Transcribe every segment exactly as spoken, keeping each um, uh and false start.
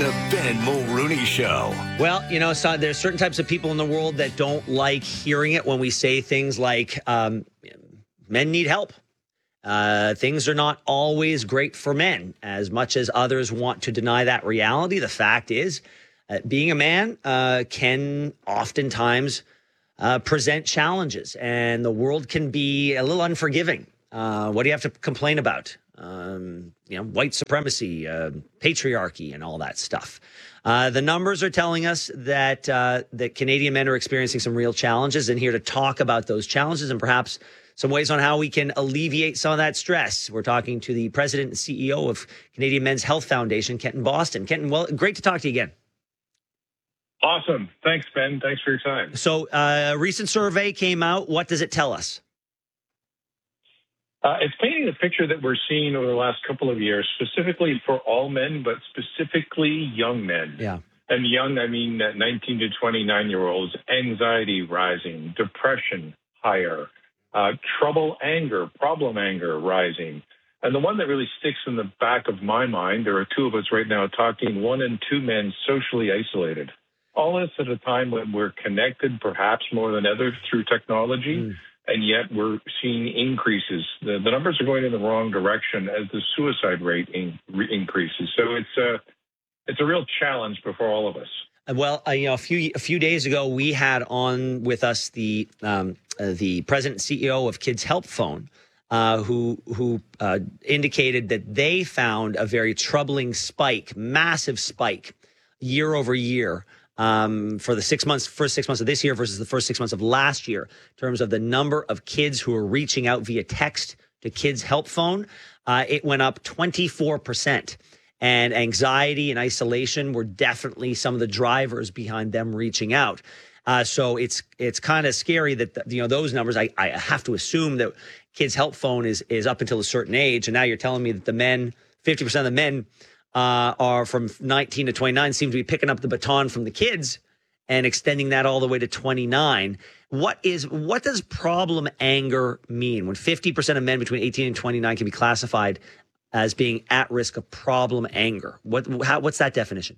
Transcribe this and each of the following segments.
The Ben Mulrooney Show. Well, you know, so there's certain types of people in the world that don't like hearing it when we say things like um, men need help. Uh, things are not always great for men. As much as others want to deny that reality, the fact is uh, being a man uh, can oftentimes uh, present challenges, and the world can be a little unforgiving. Uh, what do you have to complain about? Um, you know, white supremacy, uh, patriarchy, and all that stuff. Uh, the numbers are telling us that uh, that Canadian men are experiencing some real challenges, and here to talk about those challenges and perhaps some ways on how we can alleviate some of that stress. We're talking to the president and C E O of Canadian Men's Health Foundation, Kenton Boston. Kenton, well, great to talk to you again. Awesome. Thanks, Ben. Thanks for your time. So uh, a recent survey came out. What does it tell us? Uh, it's painting the picture that we're seeing over the last couple of years, specifically for all men, but specifically young men. Yeah. And young, I mean uh, nineteen to twenty-nine-year-olds, anxiety rising, depression higher, uh, trouble anger, problem anger rising. And the one that really sticks in the back of my mind, there are two of us right now talking, one in two men socially isolated. All this at a time when we're connected, perhaps more than others, through technology. Mm. And yet we're seeing increases. The, the numbers are going in the wrong direction as the suicide rate in, re, increases. So it's a, it's a real challenge before all of us. Well, uh, you know, a few a few days ago, we had on with us the um, uh, the president and C E O of Kids Help Phone, uh, who who uh, indicated that they found a very troubling spike, massive spike, year over year. Um, for the six months, first six months of this year versus the first six months of last year, in terms of the number of kids who are reaching out via text to Kids Help Phone, uh, it went up twenty-four percent. And anxiety and isolation were definitely some of the drivers behind them reaching out. Uh, so it's it's kind of scary that, the, you know, those numbers, I, I have to assume that Kids Help Phone is, is up until a certain age. And now you're telling me that the men, fifty percent of the men, Uh, are from nineteen to twenty-nine, seem to be picking up the baton from the kids and extending that all the way to twenty-nine. What is what does problem anger mean when fifty percent of men between eighteen and twenty-nine can be classified as being at risk of problem anger? What how, what's that definition?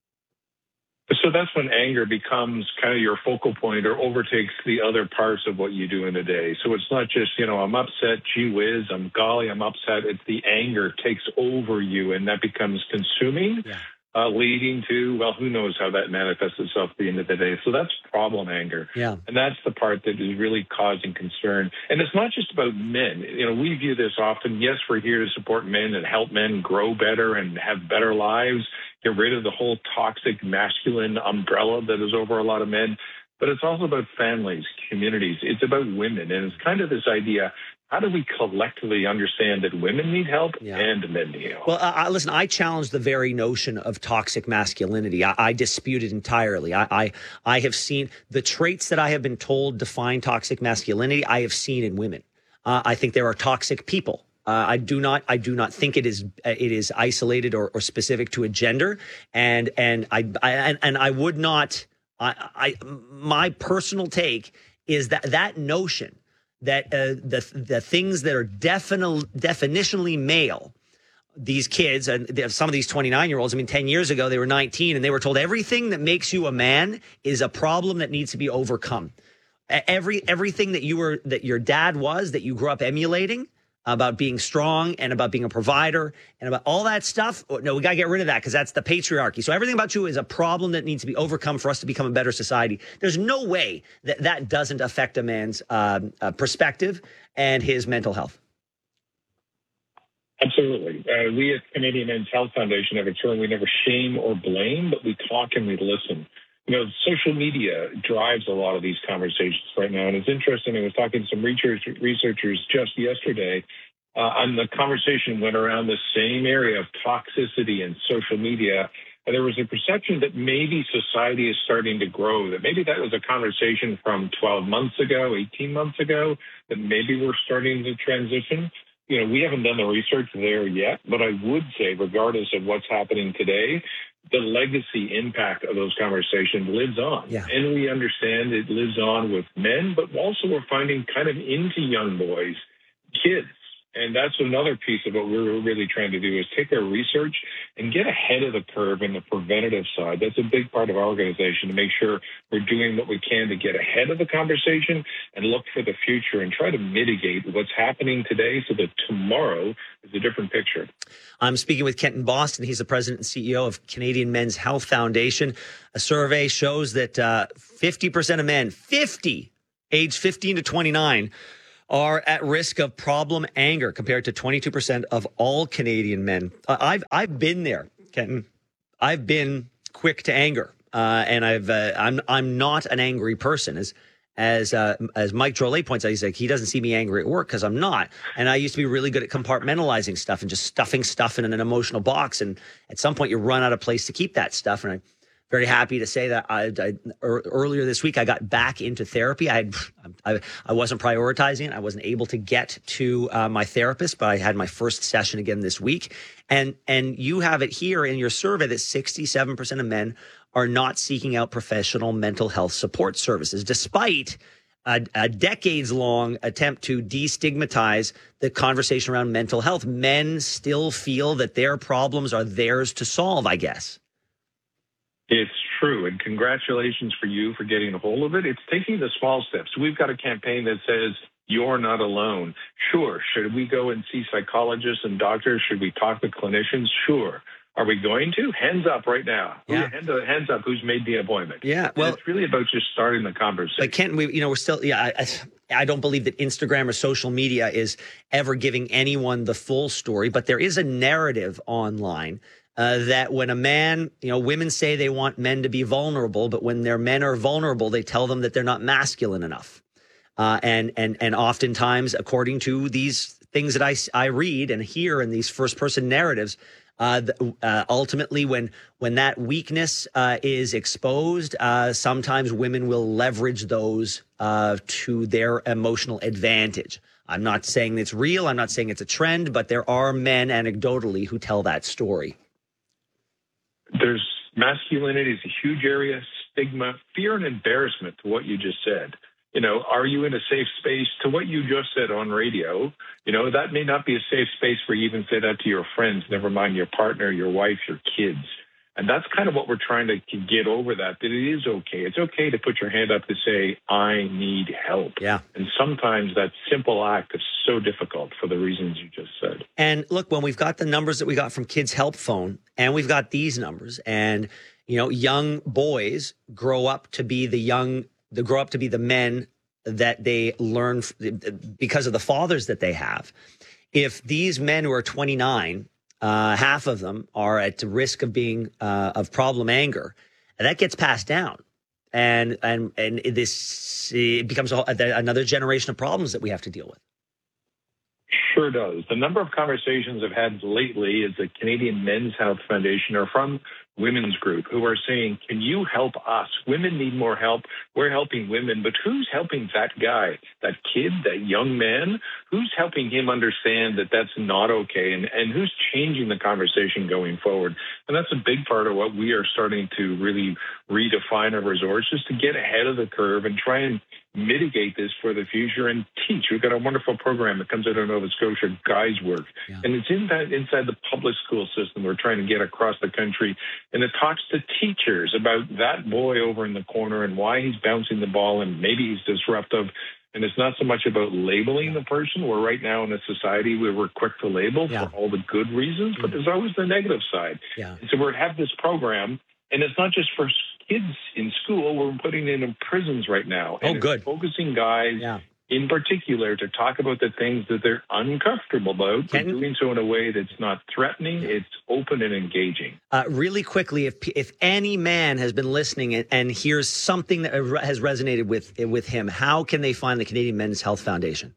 So that's when anger becomes kind of your focal point or overtakes the other parts of what you do in a day. So it's not just, you know, I'm upset, gee whiz, I'm golly, I'm upset. It's the anger takes over you, and that becomes consuming, yeah. uh, leading to, well, who knows how that manifests itself at the end of the day. So that's problem anger. Yeah. And that's the part that is really causing concern. And it's not just about men. You know, we view this often. Yes, we're here to support men and help men grow better and have better lives. Get rid of the whole toxic masculine umbrella that is over a lot of men. But it's also about families, communities. It's about women. And it's kind of this idea, how do we collectively understand that women need help yeah. and men need help? Well, uh, listen, I challenge the very notion of toxic masculinity. I, I dispute it entirely. I, I I have seen the traits that I have been told define toxic masculinity, I have seen in women. Uh, I think there are toxic people. Uh, I do not. I do not think it is. It is isolated or, or specific to a gender, and and I, I and, and I would not. I, I my personal take is that that notion that uh, the the things that are definitely definitionally male, these kids and some of these twenty-nine year olds. I mean, ten years ago they were nineteen and they were told everything that makes you a man is a problem that needs to be overcome. Every everything that you were that your dad was that you grew up emulating. About being strong and about being a provider and about all that stuff. No, we got to get rid of that because that's the patriarchy. So everything about you is a problem that needs to be overcome for us to become a better society. There's no way that that doesn't affect a man's um, uh, perspective and his mental health. Absolutely. Uh, we at Canadian Men's Health Foundation have a term, we never shame or blame, but we talk and we listen. You know, social media drives a lot of these conversations right now. And it's interesting. I was talking to some research, researchers just yesterday, uh, and the conversation went around the same area of toxicity and social media. And there was a perception that maybe society is starting to grow, that maybe that was a conversation from twelve months ago, eighteen months ago, that maybe we're starting to transition. You know, we haven't done the research there yet, but I would say, regardless of what's happening today, the legacy impact of those conversations lives on. Yeah. And we understand it lives on with men, but also we're finding kind of into young boys, kids. And that's another piece of what we're really trying to do is take our research and get ahead of the curve in the preventative side. That's a big part of our organization to make sure we're doing what we can to get ahead of the conversation and look for the future and try to mitigate what's happening today so that tomorrow is a different picture. I'm speaking with Kenton Boston. He's the president and C E O of Canadian Men's Health Foundation. A survey shows that uh, fifty percent of men, fifty, age fifteen to twenty-nine, are at risk of problem anger compared to twenty-two percent of all Canadian men. Uh, I've I've been there, Kenton. I've been quick to anger, uh, and I've uh, I'm I'm not an angry person. As as uh, as Mike Drolet points out, he's like he doesn't see me angry at work because I'm not. And I used to be really good at compartmentalizing stuff and just stuffing stuff in an emotional box. And at some point, you run out of place to keep that stuff. And I. Very happy to say that I, I, earlier this week I got back into therapy. I I, I wasn't prioritizing it. I wasn't able to get to uh, my therapist, but I had my first session again this week. And and you have it here in your survey that sixty-seven percent of men are not seeking out professional mental health support services, despite a, a decades-long attempt to destigmatize the conversation around mental health. Men still feel that their problems are theirs to solve, I guess. It's true. And congratulations for you for getting a hold of it. It's taking the small steps. We've got a campaign that says, you're not alone. Sure. Should we go and see psychologists and doctors? Should we talk to clinicians? Sure. Are we going to? Hands up right now. Yeah. Hands, hands up who's made the appointment. Yeah. Well, and it's really about just starting the conversation. But Kent, we, you know, we're still, yeah, I, I don't believe that Instagram or social media is ever giving anyone the full story, but there is a narrative online Uh, that when a man, you know, women say they want men to be vulnerable, but when their men are vulnerable, they tell them that they're not masculine enough. Uh, and, and, and oftentimes, according to these things that I, I read and hear in these first person narratives, uh, uh, ultimately, when, when that weakness, uh, is exposed, uh, sometimes women will leverage those, uh, to their emotional advantage. I'm not saying it's real. I'm not saying it's a trend, but there are men anecdotally who tell that story. There's masculinity is a huge area, stigma, fear, and embarrassment to what you just said. You know, are you in a safe space? To what you just said on radio, you know, that may not be a safe space where you even say that to your friends, never mind your partner, your wife, your kids. And that's kind of what we're trying to get over, that, that it is okay. It's okay to put your hand up to say, I need help. Yeah. And sometimes that simple act is so difficult for the reasons you just said. And look, when we've got the numbers that we got from Kids Help Phone, and we've got these numbers, and, you know, young boys grow up to be the young, they grow up to be the men that they learn because of the fathers that they have. If these men who are twenty-nine, Uh, half of them are at the risk of being uh, of problem anger, and that gets passed down, and and and this it becomes a, another generation of problems that we have to deal with. Sure does. The number of conversations I've had lately is the Canadian Men's Health Foundation or from women's group who are saying, can you help us? Women need more help. We're helping women, but who's helping that guy, that kid, that young man? Who's helping him understand that that's not okay? And, and who's changing the conversation going forward? And that's a big part of what we are starting to really redefine our resources to get ahead of the curve and try and mitigate this for the future and teach. We've got a wonderful program that comes out of Nova Scotia, Guys Work, yeah. and it's in that, inside the public school system we're trying to get across the country, and it talks to teachers about that boy over in the corner and why he's bouncing the ball and maybe he's disruptive. And it's not so much about labeling the person. We're right now in a society where we're quick to label yeah. for all the good reasons, but there's always the negative side. Yeah. And so we have this program, and it's not just for kids in school. We're putting it in prisons right now. And oh, good. It's focusing guys yeah. in particular to talk about the things that they're uncomfortable about, but doing so in a way that's not threatening. It's open and engaging. Uh, really quickly, if if any man has been listening and, and hears something that has resonated with with him, how can they find the Canadian Men's Health Foundation?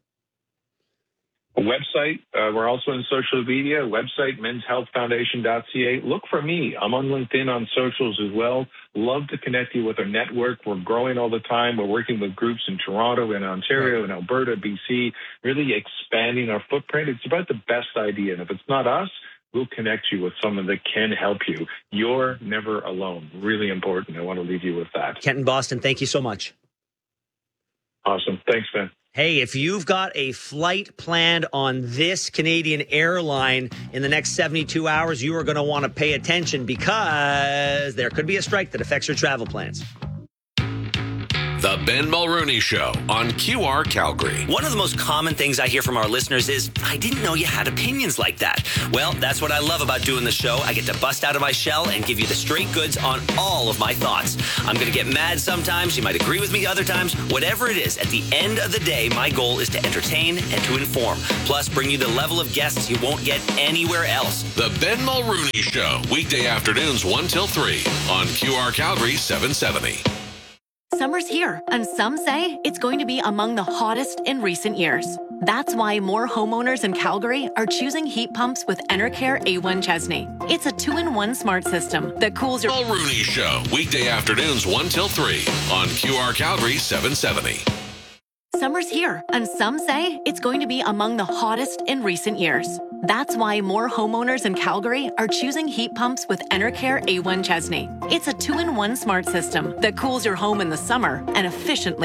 A website. Uh, we're also in social media. Website, mens health foundation dot c a. Look for me. I'm on LinkedIn, on socials as well. Love to connect you with our network. We're growing all the time. We're working with groups in Toronto, in Ontario, in Alberta, B C, really expanding our footprint. It's about the best idea. And if it's not us, we'll connect you with someone that can help you. You're never alone. Really important. I want to leave you with that. Kenton Boston, thank you so much. Awesome. Thanks, man. Hey, if you've got a flight planned on this Canadian airline in the next seventy-two hours, you are going to want to pay attention because there could be a strike that affects your travel plans. The Ben Mulrooney Show on Q R Calgary. One of the most common things I hear from our listeners is, I didn't know you had opinions like that. Well, that's what I love about doing the show. I get to bust out of my shell and give you the straight goods on all of my thoughts. I'm going to get mad sometimes. You might agree with me other times. Whatever it is, at the end of the day, my goal is to entertain and to inform. Plus, bring you the level of guests you won't get anywhere else. The Ben Mulrooney Show. Weekday afternoons one till three on Q R Calgary seven seventy. Summer's here, and some say it's going to be among the hottest in recent years. That's why more homeowners in Calgary are choosing heat pumps with Enercare A one Chesney. It's a two-in-one smart system that cools your... Mulrooney Show. Weekday afternoons one till three on Q R Calgary seven seventy. Summer's here, and some say it's going to be among the hottest in recent years. That's why more homeowners in Calgary are choosing heat pumps with Enercare A one Chesney. It's a two-in-one smart system that cools your home in the summer and efficiently